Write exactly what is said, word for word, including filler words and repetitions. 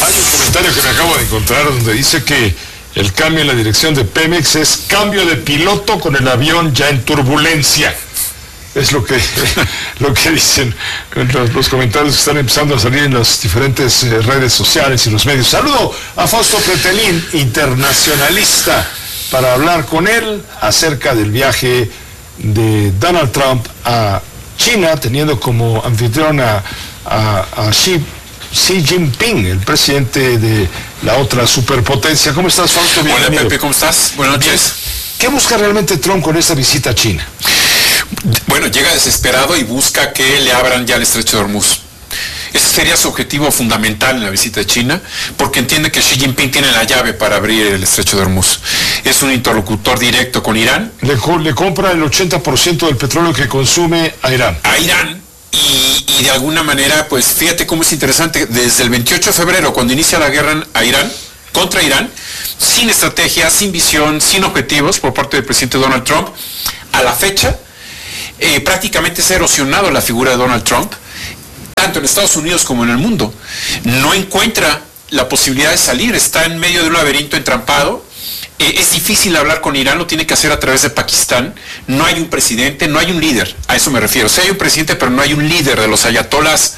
Hay un comentario que me acabo de encontrar donde dice que el cambio en la dirección de Pemex es cambio de piloto con el avión ya en turbulencia. Es lo que, lo que dicen los, los comentarios que están empezando a salir en las diferentes eh, redes sociales y los medios. Saludo a Fausto Pretelín, internacionalista, para hablar con él acerca del viaje de Donald Trump a China, teniendo como anfitrión a, a, a Xi, Xi Jinping, el presidente de la otra superpotencia. ¿Cómo estás, Fausto? Bienvenido. Hola, Pepe, ¿cómo estás? Buenas noches. ¿Qué busca realmente Trump con esta visita a China? Bueno, llega desesperado y busca que le abran ya el estrecho de Hormuz. Ese sería su objetivo fundamental en la visita a China, porque entiende que Xi Jinping tiene la llave para abrir el estrecho de Hormuz. Es un interlocutor directo con Irán. Le, le compra el ochenta por ciento del petróleo que consume a Irán. A Irán. Y, y de alguna manera, pues fíjate cómo es interesante, desde el veintiocho de febrero, cuando inicia la guerra a Irán, contra Irán, sin estrategia, sin visión, sin objetivos por parte del presidente Donald Trump, a la fecha, eh, prácticamente se ha erosionado la figura de Donald Trump, tanto en Estados Unidos como en el mundo. No encuentra la posibilidad de salir, está en medio de un laberinto entrampado. Eh, es difícil hablar con Irán, lo tiene que hacer a través de Pakistán. No hay un presidente, no hay un líder, a eso me refiero. O sea, hay un presidente, pero no hay un líder de los ayatolás